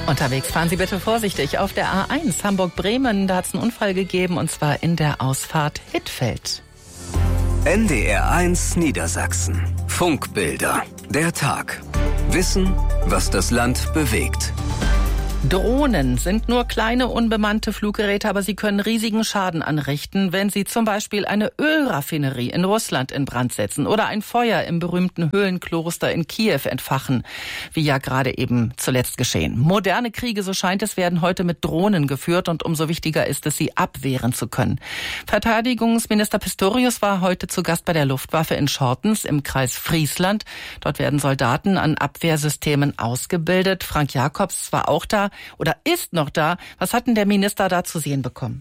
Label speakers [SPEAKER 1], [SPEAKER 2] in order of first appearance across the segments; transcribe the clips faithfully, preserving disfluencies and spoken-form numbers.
[SPEAKER 1] Unterwegs fahren Sie bitte vorsichtig. Auf der A eins Hamburg-Bremen, da hat es einen Unfall gegeben, und zwar in der Ausfahrt Hittfeld.
[SPEAKER 2] N D R eins Niedersachsen. Funkbilder. Der Tag. Wissen, was das Land bewegt.
[SPEAKER 1] Drohnen sind nur kleine, unbemannte Fluggeräte, aber sie können riesigen Schaden anrichten, wenn sie zum Beispiel eine Ölraffinerie in Russland in Brand setzen oder ein Feuer im berühmten Höhlenkloster in Kiew entfachen, wie ja gerade eben zuletzt geschehen. Moderne Kriege, so scheint es, werden heute mit Drohnen geführt, und umso wichtiger ist es, sie abwehren zu können. Verteidigungsminister Pistorius war heute zu Gast bei der Luftwaffe in Schortens im Kreis Friesland. Dort werden Soldaten an Abwehrsystemen ausgebildet. Frank Jacobs war auch da oder ist noch da. Was hat denn der Minister da zu sehen bekommen?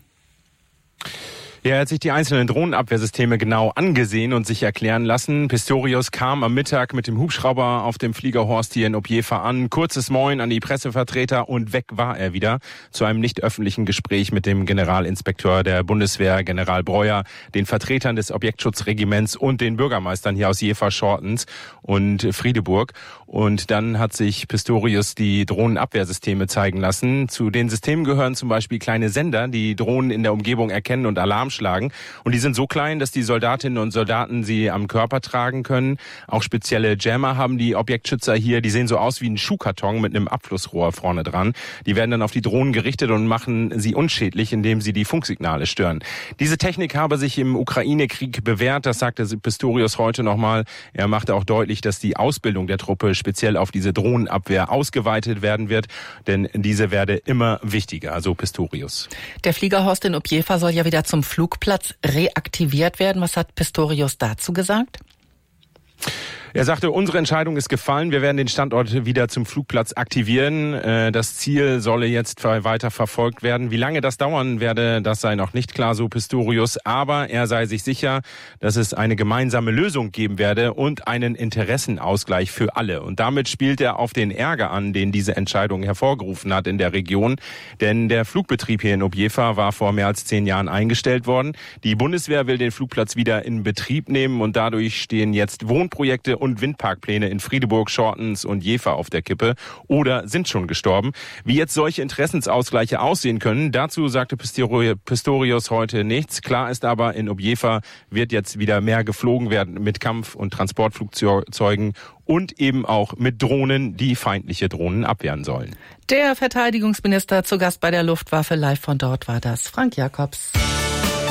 [SPEAKER 3] Ja, er hat sich die einzelnen Drohnenabwehrsysteme genau angesehen und sich erklären lassen. Pistorius kam am Mittag mit dem Hubschrauber auf dem Fliegerhorst hier in Objefa an. Kurzes Moin an die Pressevertreter und weg war er wieder zu einem nicht öffentlichen Gespräch mit dem Generalinspekteur der Bundeswehr, General Breuer, den Vertretern des Objektschutzregiments und den Bürgermeistern hier aus Jever, Schortens und Friedeburg. Und dann hat sich Pistorius die Drohnenabwehrsysteme zeigen lassen. Zu den Systemen gehören zum Beispiel kleine Sender, die Drohnen in der Umgebung erkennen und Alarm schlagen. Und die sind so klein, dass die Soldatinnen und Soldaten sie am Körper tragen können. Auch spezielle Jammer haben die Objektschützer hier. Die sehen so aus wie ein Schuhkarton mit einem Abflussrohr vorne dran. Die werden dann auf die Drohnen gerichtet und machen sie unschädlich, indem sie die Funksignale stören. Diese Technik habe sich im Ukraine-Krieg bewährt. Das sagte Pistorius heute nochmal. Er machte auch deutlich, dass die Ausbildung der Truppe speziell auf diese Drohnenabwehr ausgeweitet werden wird. Denn diese werde immer wichtiger, so Pistorius.
[SPEAKER 1] Der Fliegerhorst in Objefa soll ja wieder zum Flugplatz reaktiviert werden. Was hat Pistorius dazu gesagt?
[SPEAKER 3] Er sagte, unsere Entscheidung ist gefallen. Wir werden den Standort wieder zum Flugplatz aktivieren. Das Ziel solle jetzt weiter verfolgt werden. Wie lange das dauern werde, das sei noch nicht klar, so Pistorius. Aber er sei sich sicher, dass es eine gemeinsame Lösung geben werde und einen Interessenausgleich für alle. Und damit spielt er auf den Ärger an, den diese Entscheidung hervorgerufen hat in der Region. Denn der Flugbetrieb hier in Objefa war vor mehr als zehn Jahren eingestellt worden. Die Bundeswehr will den Flugplatz wieder in Betrieb nehmen, und dadurch stehen jetzt Wohnprojekte und Windparkpläne in Friedeburg, Schortens und Jever auf der Kippe oder sind schon gestorben. Wie jetzt solche Interessensausgleiche aussehen können, dazu sagte Pistorius heute nichts. Klar ist aber, in Objefa wird jetzt wieder mehr geflogen werden mit Kampf- und Transportflugzeugen und eben auch mit Drohnen, die feindliche Drohnen abwehren sollen.
[SPEAKER 1] Der Verteidigungsminister zu Gast bei der Luftwaffe, live von dort war das Frank Jacobs.